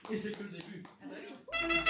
Et c'est que le début. Ah bah oui.